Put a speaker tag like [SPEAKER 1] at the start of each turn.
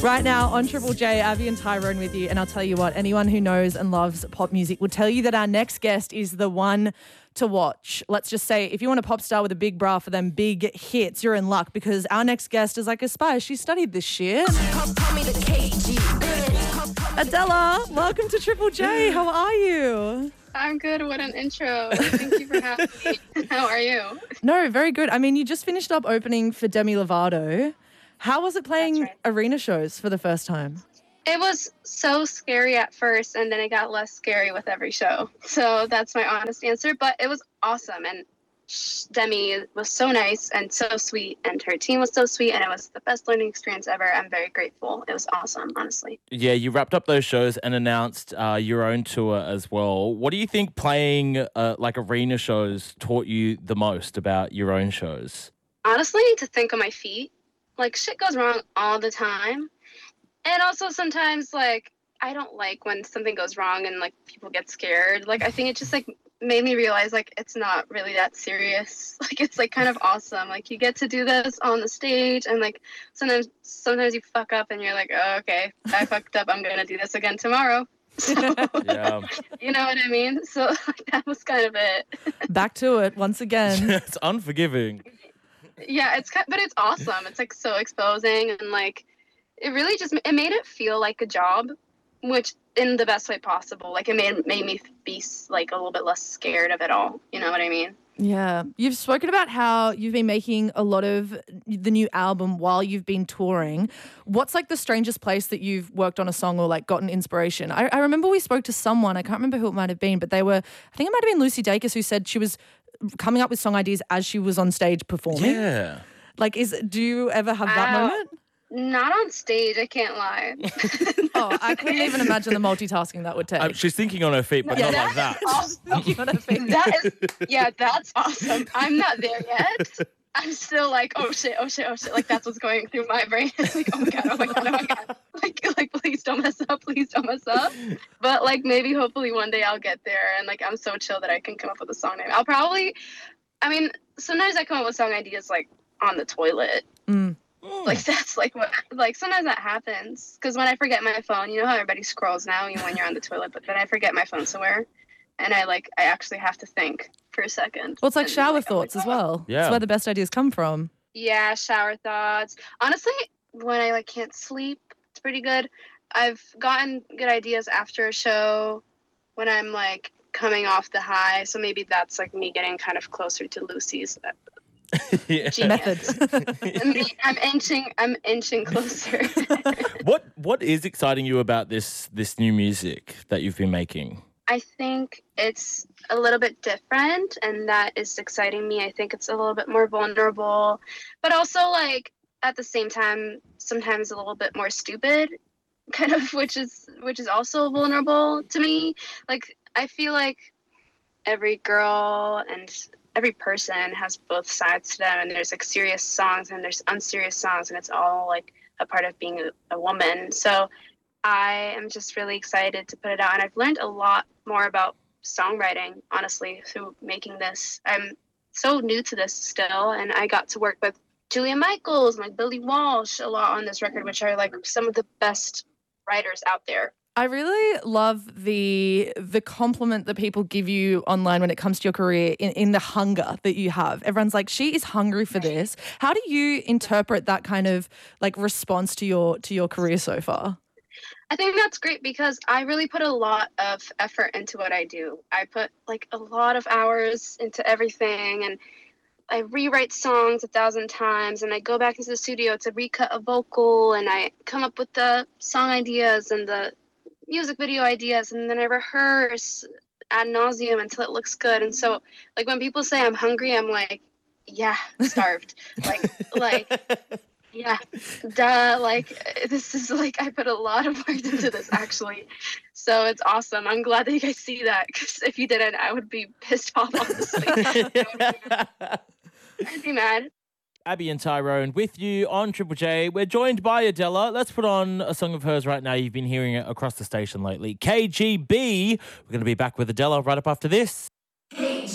[SPEAKER 1] Right now on Triple J, Abby and Tyrone with you. And I'll tell you what, anyone who knows and loves pop music will tell you that our next guest is the one to watch. Let's just say if you want a pop star with a big bra for them big hits, you're in luck because our next guest is like a spy. She studied this shit. Adela, welcome to Triple J. How are you?
[SPEAKER 2] I'm good. What an intro. Thank you for having me. How are you?
[SPEAKER 1] No, very good. I mean, you just finished up opening for Demi Lovato. How was it playing arena shows for the first time?
[SPEAKER 2] It was so scary at first, and then it got less scary with every show. So that's my honest answer. But it was awesome, and Demi was so nice and so sweet, and her team was so sweet, and it was the best learning experience ever. I'm very grateful. It was awesome, honestly.
[SPEAKER 3] Yeah, you wrapped up those shows and announced your own tour as well. What do you think playing like arena shows taught you the most about your own shows?
[SPEAKER 2] Honestly, to think on my feet. Like, shit goes wrong all the time. And also sometimes, like, I don't like when something goes wrong and, like, people get scared. Like, I think it just, like, made me realize, like, it's not really that serious. Like, it's, like, kind of awesome. Like, you get to do this on the stage and, like, sometimes you fuck up and you're like, oh, okay, I fucked up. I'm going to do this again tomorrow. So,
[SPEAKER 3] Yeah.
[SPEAKER 2] You know what I mean? So, like, that was kind of it.
[SPEAKER 1] Back to it once again.
[SPEAKER 3] It's unforgiving.
[SPEAKER 2] Yeah, but it's awesome. It's like so exposing, and like it really just it made it feel like a job, which in the best way possible. Like it made me be like a little bit less scared of it all. You know what I mean?
[SPEAKER 1] Yeah. You've spoken about how you've been making a lot of the new album while you've been touring. What's like the strangest place that you've worked on a song or like gotten inspiration? I remember we spoke to someone, I can't remember who it might have been, but I think it might have been Lucy Dacus, who said she was coming up with song ideas as she was on stage performing.
[SPEAKER 3] Yeah.
[SPEAKER 1] Like, do you ever have that moment?
[SPEAKER 2] Not on stage, I can't lie.
[SPEAKER 1] Oh, I couldn't even imagine the multitasking that would take.
[SPEAKER 3] She's thinking on her feet, but not like that.
[SPEAKER 2] Awesome. That's awesome. I'm not there yet. I'm still like, oh shit. Like that's what's going through my brain. Like, oh my god. Like, please don't mess up. But like maybe hopefully one day I'll get there, and like I'm so chill that I can come up with a song name. Sometimes I come up with song ideas like on the toilet. Like that's like what, like sometimes that happens because when I forget my phone, you know how everybody scrolls now even when you're on the toilet, but then I forget my phone somewhere, and I actually have to think for a second.
[SPEAKER 1] Well, it's like shower thoughts as well.
[SPEAKER 3] Yeah.
[SPEAKER 1] It's where the best ideas come from.
[SPEAKER 2] Yeah, shower thoughts. Honestly, when I like can't sleep, it's pretty good. I've gotten good ideas after a show when I'm like coming off the high, so maybe that's like me getting kind of closer to Lucy's
[SPEAKER 1] Method.
[SPEAKER 2] I'm inching closer.
[SPEAKER 3] What is exciting you about this new music that you've been making?
[SPEAKER 2] I think it's a little bit different, and that is exciting me. I think it's a little bit more vulnerable, but also like at the same time sometimes a little bit more stupid, kind of, which is also vulnerable to me. Like I feel like every girl and every person has both sides to them, and there's like serious songs and there's unserious songs, and it's all like a part of being a woman. So I am just really excited to put it out, and I've learned a lot more about songwriting, honestly, through making this. I'm so new to this still, and I got to work with Julia Michaels and like Billy Walsh a lot on this record, which are like some of the best writers out there.
[SPEAKER 1] I really love the compliment that people give you online when it comes to your career in the hunger that you have. Everyone's like, she is hungry for this. How do you interpret that kind of like response to your career so far?
[SPEAKER 2] I think that's great because I really put a lot of effort into what I do. I put like a lot of hours into everything, and I rewrite songs 1,000 times, and I go back into the studio to recut a vocal, and I come up with the song ideas and the music video ideas, and then I rehearse ad nauseum until it looks good. And so like when people say I'm hungry, I'm like, yeah, starved. like yeah, duh. Like this is like I put a lot of work into this actually, so it's awesome. I'm glad that you guys see that, because if you didn't, I would be pissed off, honestly. I'd be mad.
[SPEAKER 3] Abby and Tyrone with you on Triple J. We're joined by Adela. Let's put on a song of hers right now. You've been hearing it across the station lately. KGB. We're going to be back with Adela right up after this.